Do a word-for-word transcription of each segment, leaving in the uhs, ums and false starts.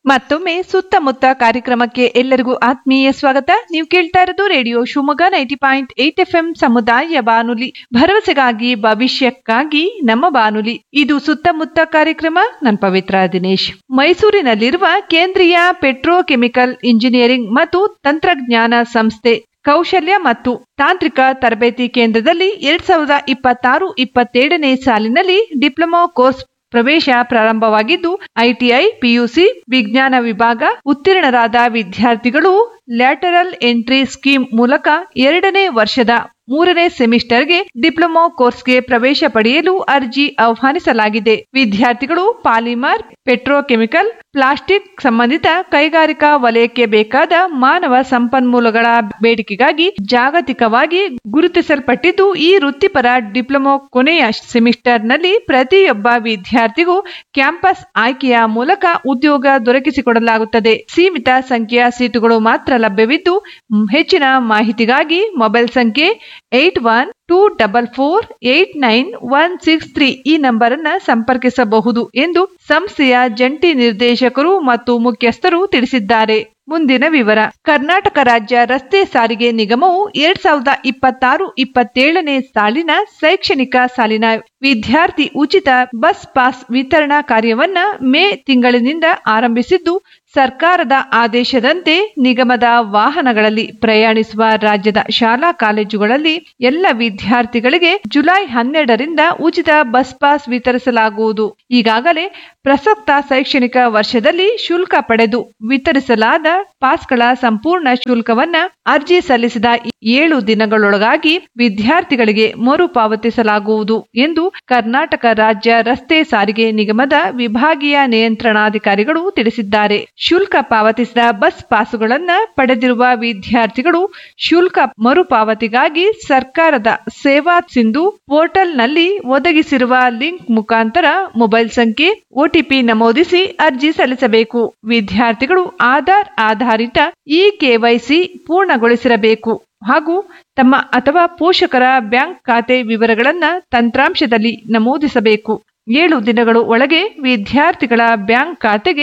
ಮತ್ತೊಮ್ಮೆ ಸುತ್ತಮುತ್ತ ಕಾರ್ಯಕ್ರಮಕ್ಕೆ ಎಲ್ಲರಿಗೂ ಆತ್ಮೀಯ ಸ್ವಾಗತ. ನೀವು ಕೇಳ್ತಾ ಇರೋದು radio Shivamogga ninety point eight F M ಸಮುದಾಯ ಬಾನುಲಿ, ಭರವಸೆಗಾಗಿ ಭವಿಷ್ಯಕ್ಕಾಗಿ ನಮ್ಮ ಬಾನುಲಿ. ಇದು ಸುತ್ತಮುತ್ತ ಕಾರ್ಯಕ್ರಮ. ನಾನು ಪವಿತ್ರ ದಿನೇಶ್. ಮೈಸೂರಿನಲ್ಲಿರುವ ಕೇಂದ್ರೀಯ ಪೆಟ್ರೋಕೆಮಿಕಲ್ ಇಂಜಿನಿಯರಿಂಗ್ ಮತ್ತು ತಂತ್ರಜ್ಞಾನ ಸಂಸ್ಥೆ ಕೌಶಲ್ಯ ಮತ್ತು ತಾಂತ್ರಿಕ ತರಬೇತಿ ಕೇಂದ್ರದಲ್ಲಿ ಎರಡ್ ಸಾವಿರದ ಇಪ್ಪತ್ತಾರು ಇಪ್ಪತ್ತೇಳನೇ ಸಾಲಿನಲ್ಲಿ ಡಿಪ್ಲೊಮಾ ಕೋರ್ಸ್ ಪ್ರವೇಶ ಪ್ರಾರಂಭವಾಗಿದ್ದು, ಐಟಿಐ, ಪಿಯುಸಿ ವಿಜ್ಞಾನ ವಿಭಾಗ ಉತ್ತೀರ್ಣರಾದ ವಿದ್ಯಾರ್ಥಿಗಳು ಲ್ಯಾಟರಲ್ ಎಂಟ್ರಿ ಸ್ಕೀಮ್ ಮೂಲಕ ಎರಡನೇ ವರ್ಷದ ಮೂರನೇ ಸೆಮಿಸ್ಟರ್ಗೆ ಡಿಪ್ಲೊಮಾ ಕೋರ್ಸ್ಗೆ ಪ್ರವೇಶ ಪಡೆಯಲು ಅರ್ಜಿ ಆಹ್ವಾನಿಸಲಾಗಿದೆ. ವಿದ್ಯಾರ್ಥಿಗಳು ಪಾಲಿಮರ್, ಪೆಟ್ರೋಕೆಮಿಕಲ್, ಪ್ಲಾಸ್ಟಿಕ್ ಸಂಬಂಧಿತ ಕೈಗಾರಿಕಾ ವಲಯಕ್ಕೆ ಬೇಕಾದ ಮಾನವ ಸಂಪನ್ಮೂಲಗಳ ಬೇಡಿಕೆಗಾಗಿ ಜಾಗತಿಕವಾಗಿ ಗುರುತಿಸಲ್ಪಟ್ಟಿದ್ದು, ಈ ವೃತ್ತಿಪರ ಡಿಪ್ಲೊಮಾ ಕೊನೆಯ ಸೆಮಿಸ್ಟರ್ನಲ್ಲಿ ಪ್ರತಿಯೊಬ್ಬ ವಿದ್ಯಾರ್ಥಿಗೂ ಕ್ಯಾಂಪಸ್ ಆಯ್ಕೆಯ ಮೂಲಕ ಉದ್ಯೋಗ ದೊರಕಿಸಿಕೊಡಲಾಗುತ್ತದೆ. ಸೀಮಿತ ಸಂಖ್ಯೆಯ ಸೀಟುಗಳು ಮಾತ್ರ ಲಭ್ಯವಿದ್ದು, ಹೆಚ್ಚಿನ ಮಾಹಿತಿಗಾಗಿ ಮೊಬೈಲ್ ಸಂಖ್ಯೆ eight one two double four eight nine one six three ಈ ನಂಬರ್ ಅನ್ನ ಸಂಪರ್ಕಿಸಬಹುದು ಎಂದು ಸಂಸ್ಥೆಯ ಜಂಟಿ ನಿರ್ದೇಶಕರು ಮತ್ತು ಮುಖ್ಯಸ್ಥರು ತಿಳಿಸಿದ್ದಾರೆ. ಮುಂದಿನ ವಿವರ. ಕರ್ನಾಟಕ ರಾಜ್ಯ ರಸ್ತೆ ಸಾರಿಗೆ ನಿಗಮವು ಎರಡ್ ಸಾವಿರದ ಇಪ್ಪತ್ತಾರು ಇಪ್ಪತ್ತೇಳನೇ ಸಾಲಿನ ಶೈಕ್ಷಣಿಕ ಸಾಲಿನ ವಿದ್ಯಾರ್ಥಿ ಉಚಿತ ಬಸ್ ಪಾಸ್ ವಿತರಣಾ ಕಾರ್ಯವನ್ನ ಮೇ ತಿಂಗಳಿನಿಂದ ಆರಂಭಿಸಿದ್ದು, ಸರ್ಕಾರದ ಆದೇಶದಂತೆ ನಿಗಮದ ವಾಹನಗಳಲ್ಲಿ ಪ್ರಯಾಣಿಸುವ ರಾಜ್ಯದ ಶಾಲಾ ಕಾಲೇಜುಗಳಲ್ಲಿ ಎಲ್ಲ ವಿದ್ಯಾರ್ಥಿಗಳಿಗೆ ಜುಲೈ ಹನ್ನೆರಡರಿಂದ ಉಚಿತ ಬಸ್ ಪಾಸ್ ವಿತರಿಸಲಾಗುವುದು. ಈಗಾಗಲೇ ಪ್ರಸಕ್ತ ಶೈಕ್ಷಣಿಕ ವರ್ಷದಲ್ಲಿ ಶುಲ್ಕ ಪಡೆದು ವಿತರಿಸಲಾದ ಪಾಸ್ಗಳ ಸಂಪೂರ್ಣ ಶುಲ್ಕವನ್ನ ಅರ್ಜಿ ಸಲ್ಲಿಸಿದ ಏಳು ದಿನಗಳೊಳಗಾಗಿ ವಿದ್ಯಾರ್ಥಿಗಳಿಗೆ ಮರುಪಾವತಿಸಲಾಗುವುದು ಎಂದು ಕರ್ನಾಟಕ ರಾಜ್ಯ ರಸ್ತೆ ಸಾರಿಗೆ ನಿಗಮದ ವಿಭಾಗೀಯ ನಿಯಂತ್ರಣಾಧಿಕಾರಿಗಳು ತಿಳಿಸಿದ್ದಾರೆ. ಶುಲ್ಕ ಪಾವತಿಸಿದ ಬಸ್ ಪಾಸುಗಳನ್ನು ಪಡೆದಿರುವ ವಿದ್ಯಾರ್ಥಿಗಳು ಶುಲ್ಕ ಮರುಪಾವತಿಗಾಗಿ ಸರ್ಕಾರದ ಸೇವಾ ಸಿಂಧು ಪೋರ್ಟಲ್ನಲ್ಲಿ ಒದಗಿಸಿರುವ ಲಿಂಕ್ ಮುಖಾಂತರ ಮೊಬೈಲ್ ಸಂಖ್ಯೆ, ಒಟಿಪಿ ನಮೂದಿಸಿ ಅರ್ಜಿ ಸಲ್ಲಿಸಬೇಕು. ವಿದ್ಯಾರ್ಥಿಗಳು ಆಧಾರ್ ಆಧಾರಿತ ಇ ಕೆವೈಸಿ ಪೂರ್ಣಗೊಳಿಸಿರಬೇಕು ಹಾಗೂ ತಮ್ಮ ಅಥವಾ ಪೋಷಕರ ಬ್ಯಾಂಕ್ ಖಾತೆ ವಿವರಗಳನ್ನು ತಂತ್ರಾಂಶದಲ್ಲಿ ನಮೂದಿಸಬೇಕು. ಏಳು ದಿನಗಳು ಒಳಗೆ ವಿದ್ಯಾರ್ಥಿಗಳ ಬ್ಯಾಂಕ್ ಖಾತೆಗೆ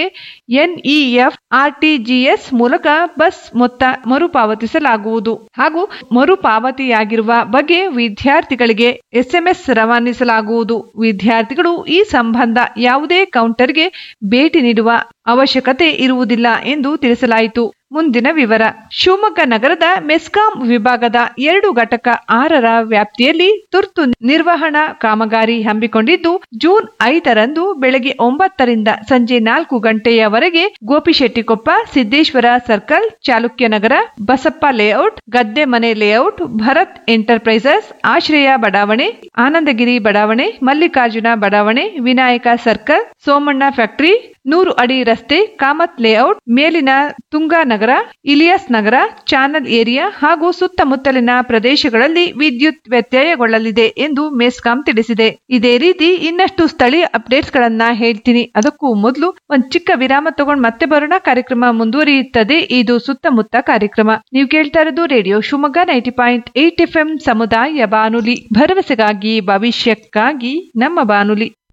ಎನ್ಇಎಫ್ ಆರ್ಟಿಜಿಎಸ್ ಮೂಲಕ ಬಸ್ ಮೊತ್ತ ಮರುಪಾವತಿಸಲಾಗುವುದು ಹಾಗೂ ಮರುಪಾವತಿಯಾಗಿರುವ ಬಗ್ಗೆ ವಿದ್ಯಾರ್ಥಿಗಳಿಗೆ ಎಸ್ಎಂಎಸ್ ರವಾನಿಸಲಾಗುವುದು. ವಿದ್ಯಾರ್ಥಿಗಳು ಈ ಸಂಬಂಧ ಯಾವುದೇ ಕೌಂಟರ್ಗೆ ಭೇಟಿ ನೀಡುವ ಅವಶ್ಯಕತೆ ಇರುವುದಿಲ್ಲ ಎಂದು ತಿಳಿಸಲಾಯಿತು. ಮುಂದಿನ ವಿವರ. ಶಿವಮೊಗ್ಗ ನಗರದ ಮೆಸ್ಕಾಂ ವಿಭಾಗದ ಎರಡು ಘಟಕ ಆರರ ವ್ಯಾಪ್ತಿಯಲ್ಲಿ ತುರ್ತು ನಿರ್ವಹಣಾ ಕಾಮಗಾರಿ ಹಮ್ಮಿಕೊಂಡಿದ್ದು, ಜೂನ್ ಐದರಂದು ಬೆಳಗ್ಗೆ ಒಂಬತ್ತರಿಂದ ಸಂಜೆ ನಾಲ್ಕು ಗಂಟೆಯವರೆಗೆ Gopishettikoppa, Siddeshwara circle, ಚಾಲುಕ್ಯನಗರ, Basappa layout, Gaddemane layout, Bharat enterprises, ಆಶ್ರಯ ಬಡಾವಣೆ, ಆನಂದಗಿರಿ ಬಡಾವಣೆ, ಮಲ್ಲಿಕಾರ್ಜುನ ಬಡಾವಣೆ, ವಿನಾಯಕ ಸರ್ಕಲ್, ಸೋಮಣ್ಣ ಫ್ಯಾಕ್ಟರಿ, ನೂರು ಅಡಿ ರಸ್ತೆ, ಕಾಮತ್ ಲೇಔಟ್, ಮೇಲಿನ ತುಂಗಾ ನಗರ, ಇಲಿಯಾಸ್ ನಗರ, ಚಾನಲ್ ಏರಿಯಾ ಹಾಗೂ ಸುತ್ತಮುತ್ತಲಿನ ಪ್ರದೇಶಗಳಲ್ಲಿ ವಿದ್ಯುತ್ ವ್ಯತ್ಯಯಗೊಳ್ಳಲಿದೆ ಎಂದು ಮೆಸ್ಕಾಂ ತಿಳಿಸಿದೆ. ಇದೇ ರೀತಿ ಇನ್ನಷ್ಟು ಸ್ಥಳೀಯ ಅಪ್ಡೇಟ್ಸ್ ಗಳನ್ನ ಹೇಳ್ತೀನಿ. ಅದಕ್ಕೂ ಮೊದಲು ಒಂದ್ ಚಿಕ್ಕ ವಿರಾಮ ತಗೊಂಡು ಮತ್ತೆ ಬರೋಣ. ಕಾರ್ಯಕ್ರಮ ಮುಂದುವರಿಯುತ್ತದೆ. ಇದು ಸುತ್ತಮುತ್ತ ಕಾರ್ಯಕ್ರಮ. ನೀವು ಕೇಳ್ತಾ ಇರೋದು radio Shivamogga ninety point eight F M ಸಮುದಾಯ ಬಾನುಲಿ, ಭರವಸೆಗಾಗಿ ಭವಿಷ್ಯಕ್ಕಾಗಿ ನಮ್ಮ ಬಾನುಲಿ.